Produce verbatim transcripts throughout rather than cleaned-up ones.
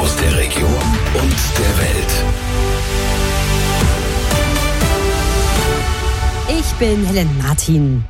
aus der Region und der Welt. Ich bin Helen Martin.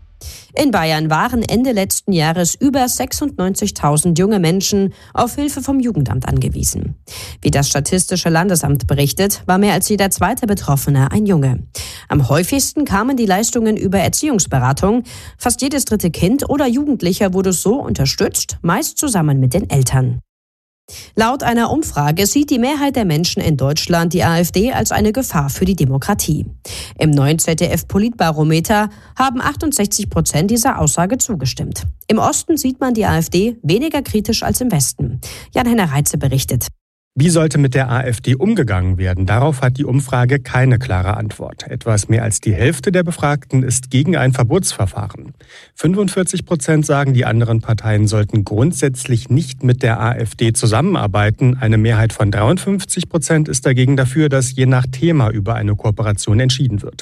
In Bayern waren Ende letzten Jahres über sechsundneunzigtausend junge Menschen auf Hilfe vom Jugendamt angewiesen. Wie das Statistische Landesamt berichtet, war mehr als jeder zweite Betroffene ein Junge. Am häufigsten kamen die Leistungen über Erziehungsberatung. Fast jedes dritte Kind oder Jugendlicher wurde so unterstützt, meist zusammen mit den Eltern. Laut einer Umfrage sieht die Mehrheit der Menschen in Deutschland die AfD als eine Gefahr für die Demokratie. Im neuen Z D F-Politbarometer haben achtundsechzig Prozent dieser Aussage zugestimmt. Im Osten sieht man die AfD weniger kritisch als im Westen. Jan-Henner Reitze berichtet. Wie sollte mit der AfD umgegangen werden? Darauf hat die Umfrage keine klare Antwort. Etwas mehr als die Hälfte der Befragten ist gegen ein Verbotsverfahren. fünfundvierzig Prozent sagen, die anderen Parteien sollten grundsätzlich nicht mit der AfD zusammenarbeiten. Eine Mehrheit von dreiundfünfzig Prozent ist dagegen dafür, dass je nach Thema über eine Kooperation entschieden wird.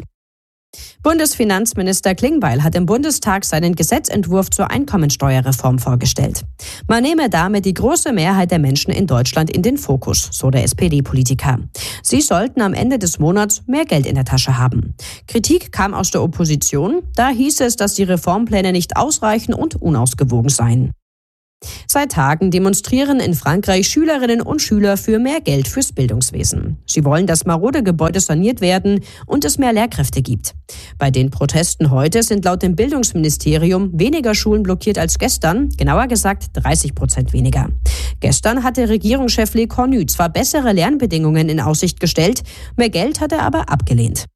Bundesfinanzminister Klingbeil hat im Bundestag seinen Gesetzentwurf zur Einkommensteuerreform vorgestellt. Man nehme damit die große Mehrheit der Menschen in Deutschland in den Fokus, so der S P D-Politiker. Sie sollten am Ende des Monats mehr Geld in der Tasche haben. Kritik kam aus der Opposition. Da hieß es, dass die Reformpläne nicht ausreichen und unausgewogen seien. Seit Tagen demonstrieren in Frankreich Schülerinnen und Schüler für mehr Geld fürs Bildungswesen. Sie wollen, dass marode Gebäude saniert werden und es mehr Lehrkräfte gibt. Bei den Protesten heute sind laut dem Bildungsministerium weniger Schulen blockiert als gestern, genauer gesagt dreißig Prozent weniger. Gestern hatte Regierungschef Le Cornu zwar bessere Lernbedingungen in Aussicht gestellt, mehr Geld hat er aber abgelehnt.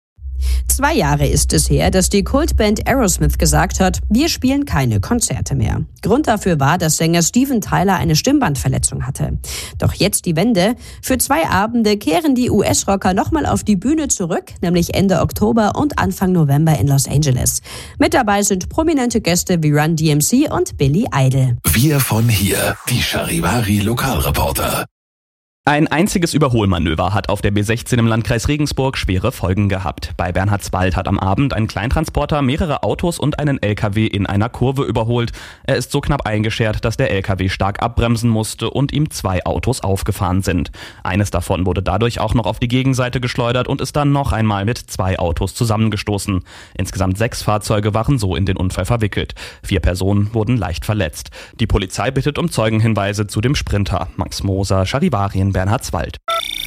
Zwei Jahre ist es her, dass die Kultband Aerosmith gesagt hat, wir spielen keine Konzerte mehr. Grund dafür war, dass Sänger Steven Tyler eine Stimmbandverletzung hatte. Doch jetzt die Wende. Für zwei Abende kehren die U S-Rocker nochmal auf die Bühne zurück, nämlich Ende Oktober und Anfang November in Los Angeles. Mit dabei sind prominente Gäste wie Run D M C und Billy Idol. Wir von hier, die Charivari Lokalreporter. Ein einziges Überholmanöver hat auf der B sechzehn im Landkreis Regensburg schwere Folgen gehabt. Bei Bernhardswald hat am Abend ein Kleintransporter mehrere Autos und einen L K W in einer Kurve überholt. Er ist so knapp eingeschert, dass der L K W stark abbremsen musste und ihm zwei Autos aufgefahren sind. Eines davon wurde dadurch auch noch auf die Gegenseite geschleudert und ist dann noch einmal mit zwei Autos zusammengestoßen. Insgesamt sechs Fahrzeuge waren so in den Unfall verwickelt. Vier Personen wurden leicht verletzt. Die Polizei bittet um Zeugenhinweise zu dem Sprinter. Max Moser, Charivari in Bernhardswald.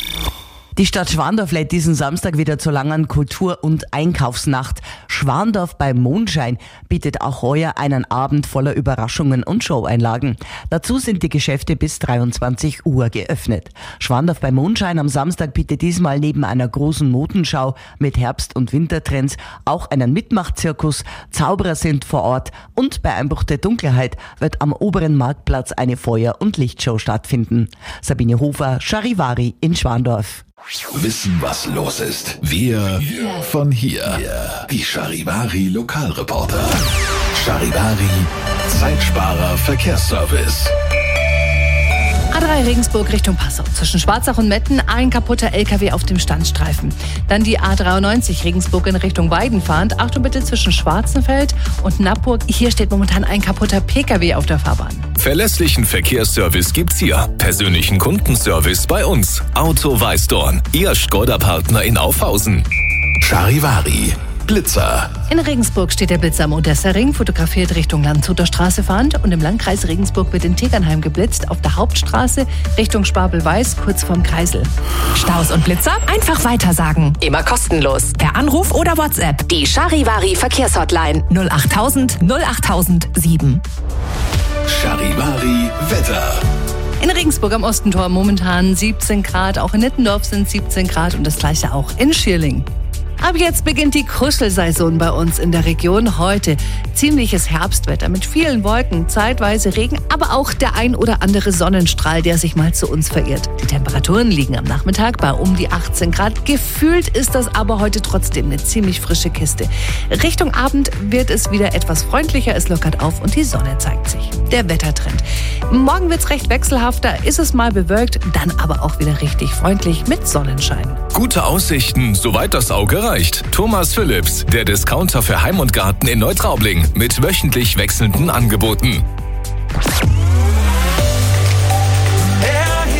Die Stadt Schwandorf lädt diesen Samstag wieder zur langen Kultur- und Einkaufsnacht. Schwandorf bei Mondschein bietet auch heuer einen Abend voller Überraschungen und Showeinlagen. Dazu sind die Geschäfte bis dreiundzwanzig Uhr geöffnet. Schwandorf bei Mondschein am Samstag bietet diesmal neben einer großen Modenschau mit Herbst- und Wintertrends auch einen Mitmachzirkus. Zauberer sind vor Ort und bei Einbruch der Dunkelheit wird am oberen Marktplatz eine Feuer- und Lichtshow stattfinden. Sabine Hofer, Charivari in Schwandorf. Wissen, was los ist. Wir von hier. Die Charivari Lokalreporter. Charivari Zeitsparer Verkehrsservice. A drei Regensburg Richtung Passau. Zwischen Schwarzach und Metten ein kaputter L K W auf dem Standstreifen. Dann die A dreiundneunzig Regensburg in Richtung Weidenfahrt. Achtung bitte zwischen Schwarzenfeld und Nappburg. Hier steht momentan ein kaputter P K W auf der Fahrbahn. Verlässlichen Verkehrsservice gibt's hier. Persönlichen Kundenservice bei uns. Auto Weißdorn. Ihr Skoda-Partner in Aufhausen. Charivari Blitzer. In Regensburg steht der Blitzer am Odessa-Ring, fotografiert Richtung Landshuter Straße fahrend. Und im Landkreis Regensburg wird in Tegernheim geblitzt, auf der Hauptstraße Richtung Spabel-Weiß, kurz vorm Kreisel. Staus und Blitzer? Einfach weitersagen. Immer kostenlos. Per Anruf oder WhatsApp. Die Charivari Verkehrshotline null achttausend null achttausend sieben. Charivari Wetter. In Regensburg am Ostentor momentan siebzehn Grad, auch in Nittendorf sind siebzehn Grad und das gleiche auch in Schierling. Ab jetzt beginnt die Kuschelsaison bei uns in der Region. Heute ziemliches Herbstwetter mit vielen Wolken, zeitweise Regen, aber auch der ein oder andere Sonnenstrahl, der sich mal zu uns verirrt. Die Temperaturen liegen am Nachmittag bei um die achtzehn Grad. Gefühlt ist das aber heute trotzdem eine ziemlich frische Kiste. Richtung Abend wird es wieder etwas freundlicher, es lockert auf und die Sonne zeigt sich. Der Wettertrend. Morgen wird es recht wechselhafter, ist es mal bewölkt, dann aber auch wieder richtig freundlich mit Sonnenschein. Gute Aussichten, soweit das Auge reicht. Thomas Phillips, der Discounter für Heim und Garten in Neutraubling mit wöchentlich wechselnden Angeboten. Er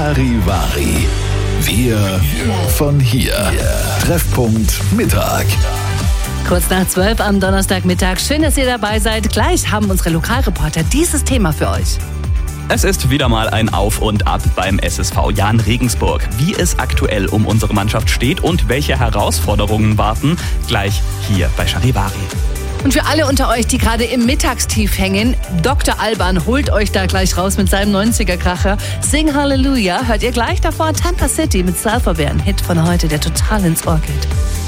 Charivari. Wir von hier. Treffpunkt Mittag. Kurz nach zwölf am Donnerstagmittag. Schön, dass ihr dabei seid. Gleich haben unsere Lokalreporter dieses Thema für euch. Es ist wieder mal ein Auf und Ab beim S S V Jahn Regensburg. Wie es aktuell um unsere Mannschaft steht und welche Herausforderungen warten, gleich hier bei Charivari. Und für alle unter euch, die gerade im Mittagstief hängen, Doktor Alban holt euch da gleich raus mit seinem neunziger-Kracher. Sing Hallelujah hört ihr gleich davor. Tampa City mit Sulphur Bear, ein Hit von heute, der total ins Ohr geht.